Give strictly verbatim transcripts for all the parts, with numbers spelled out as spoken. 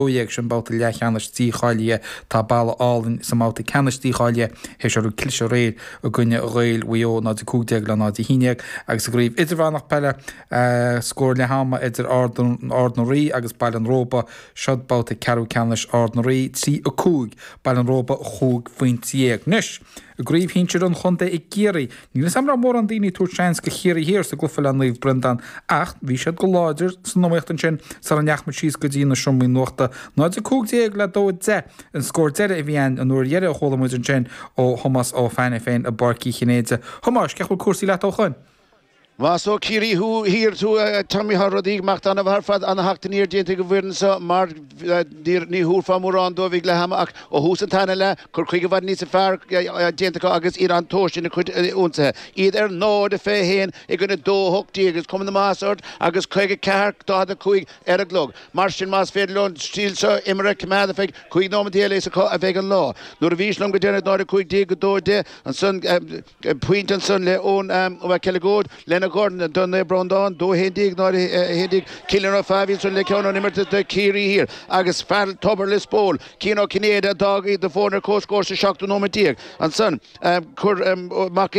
Uíag sin báta lechanas tíáile tá bailla álinn sa máta cenas tíáile hééis seú cilse réil a gunne réil bhuió ná de cúdeag le ná de híineag agus a gríomh idirhánach peile scóir le hama idir ardnarí agus bail an rópa siod báta ceú ceannis ardnarí tí a cúg bail an rópa chúg faointíagnis. A gríomh hínseir an chunta i géirí. Ní samra mór an daoine túir seans go chéirí hir sa glufa an líomh brendan ach bhí siad go láidir san nóíocht an sin sa an neachma síos go dtína siomí nuachta ná de cúgdéag le dó de an scóir deire a bhíon an nuair dhéire a cholamúid an sin ó Thomas ó féinna féin a barcí chinéide. Thomas, cechfuil cuasaí le ó chuin? Was so Kiri who here to uh, Tommy Harrodig macht an harfad an hakten hier dieinte geworden so maar dir ni hoe van moran do vigle ham ak o husen tanele kur krige wat ni se far dieinte ko agus ir an tosh in onze either no de fe heen ik gunne do hok digus kom de masort agus krige kerk da de kuig er glog marschen mas fedlon stil so imre kemade fek kuig no met hele se ko a vegen law nur vislum gedene no de kuig dig do de an son point an son le on o kelle god Lena Gordon done there Brondon do hendig not hendig killing of five so le kono nimmer to Kiri here agus fal toberless ball Kino Kineda dog the forner course course shock to no metig and son kur make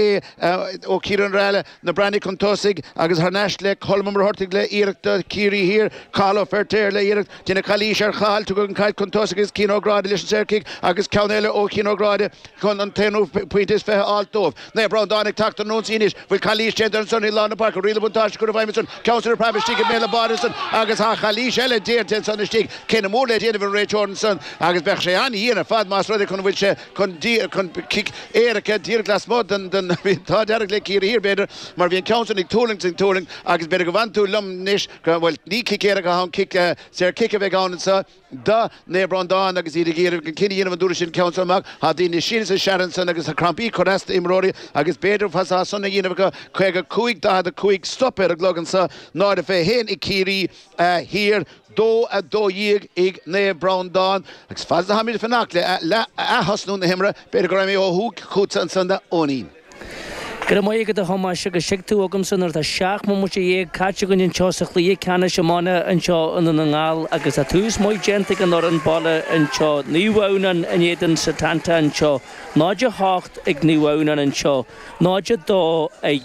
o Kiran Rale na Brandy Contosig agus Harnashle Colmum Hortigle Erik the Kiri here Carlo Ferterle Erik Tina Kalisha Khal to go kite Contosig is Kino Grad listen kick agus Kaunela o Kino Grad kon anteno pointes fe alto ne Brondon attack to no finish with Kalish Jensen in London Park real buntage could have Emerson Councillor Private Stick Mela Bodison agus ha Khalish ele dear ten son stick Ken more le Jennifer Ray Jordanson agus Berchean here a fad master de kon which kon dear kon kick Erika dear glass mod than than thought Eric here here better maar wie Councillor Tollington Tolling agus better go van to lum nish well ni kick Erika han kick ser kick weg on so da ne Brondon agus ide gear Kenny in Durishin Council Mark had in Shins Sharonson agus a crampy Corest Imrori agus better fasa son Yenavika Quega Kuig da the quick stop at a glogan sa not if a hen ikiri here do a do yig ig ne Brondon as far as the hamid fanakle la a hasnun the hemra better grami o hook kuts and sunda onin Gramai get the Homa sugar shake to Ogamson or the Shark Momuchi, Kachugan in Chosakli, Kana Shamana and Shaw and the Nangal, Agasatus, Moy Gentic and Noran Bolla and Shaw, Niwonan and Yeden Satanta and Shaw, Naja Hocht, Ig Niwonan and Shaw, Naja Do, Ig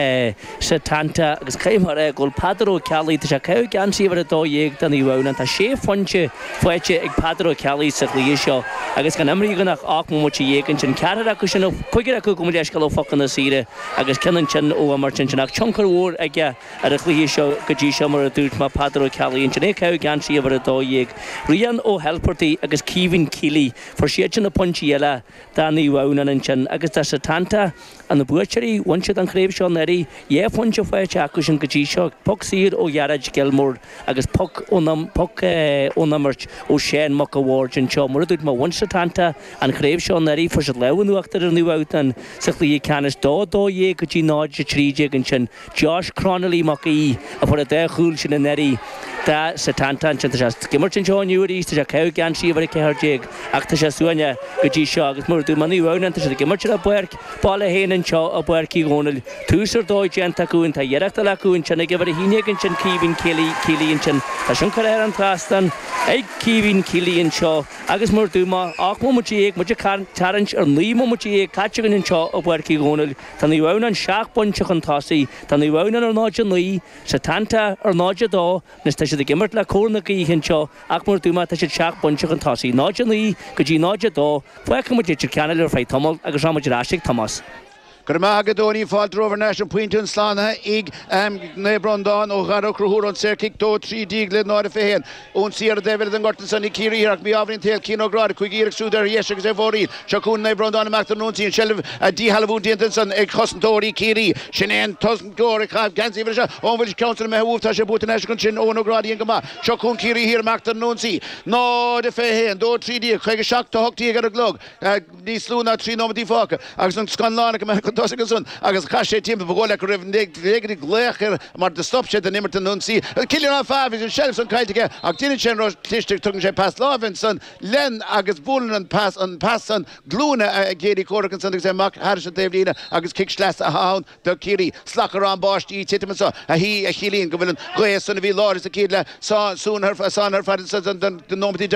Satanta, as came her egg, Padro Cali, the Shakao Gansi over the Do Yig, the Niwonan, the Shea Funche, Fueche, Ig Padro Cali, Sakli Shaw, I guess can Emery gonna Akmochi Yig and Canada cushion of quicker Kukumashkalo fucking the cedar. Agus Kenan Chin o Merchant Chinach Chunker War again at a clear show, Gajisha Maradut, my Padro Cali, and Janeka Ganshi over a doyeg. Rian O Helperty, Agus Kevin Keeley, for Shechin a Punchiella, Danny Wonan and Chin, Agus Satanta, and the butchery, one shot and crave Sean Neri, Ye Punch of Fire Chakush and Gajisha, Poxir o Yaraj Gilmore, Agus Puck onam Puck onamerch o Shen Mucka Warge and Shaw Maradut, my one Satanta, and crave Sean Neri for Shalawin after a new out and Sickly Canis Dodd. Do ye could you nod your tree jig and chin Josh Cronley Mucky for a there coolshin and Eddie that Satanta and Chantas Gimmerchin John Uris to Jakau Ganshi over a care jig Actasha Suanya Gaji Shog is more to money round and to the Gimmerchin of work Paula Hain and Shaw of Worky Gonal two Sir Doi Gentaku and Tayeratalaku and Chana give a Hinig and Chin Kevin Kelly Kelly and Chin a Shunkar and Trastan Egg Kevin Kelly and Shaw Agus Murduma Akmomuchi Mujakan Tarrant or Limo Muchi Kachagan and Shaw of Worky Gonal Tan the Wonan Shark Bunch of Tossy, Tan the Wonan or Nojan Lee, Satanta or Noja Do, Nestasha the Gimmert La Cornaki Hincho, Akmur Duma Tasha Shark Bunch of Tossy, Nojan Lee, Kaji Noja Do, welcome with your Canada or Fight Tomal, Agasama Jurashik Thomas. Gurmagadoni fought over national point in Slana, Ig, um, Nebrondon, O'Hara Kruhur on Circuit, Do, three Digled, Nord of Fahan, On Sierra Devil and Gorton Kiri, Iraq, Miavin Tail, Kino Grad, Quigirik Suder, Yeshak Zevori, Shakun, Nebrondon, Mactonunzi, and Shelv, a D. Halavun Dinton, a Cossentori, Kiri, Shinan, Tosan Goric, Gansi, on which Council Mahu, Tashabut, National Chin, Ono Gradi and Gama, Shakun Kiri here, Mactonunzi, No, the Fahan, Do, three D, Craig Shak to Hock Tiger Glog, Nisluna, three Nomadi Falk, Axon Scanlana, tosa go sun agus cha sé timp bhgóla go raibh léigeí gléachir mar de stop sé den nimmerta nunsaí. Cilíon an fáh is an shelf san caiite ag duine sin ro cliste tugann sé pass lábhann san len agus búlan an pass an pass an glúna a géirí córacan san sé mac har an déhlína agus kick slas a hán do Kiri slachar an báistí titman sa a hí a chilín go bhfuil an gléas sanna bhí láir a cíad le sá sún ar san ar fad den nómatí